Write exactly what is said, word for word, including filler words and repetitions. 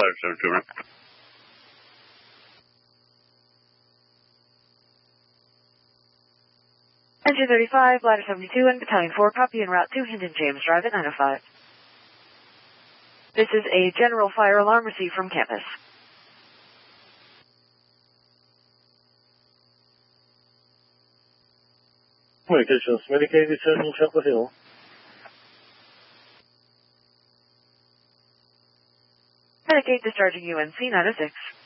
ladder seventy-two, right? Engine thirty-five, ladder seventy-two, and battalion four, copy en route to Hendon James Drive at nine oh five. This is a general fire alarm received from campus. Communications, medicated in Chapel Hill. Medicate discharging U N C nine oh six.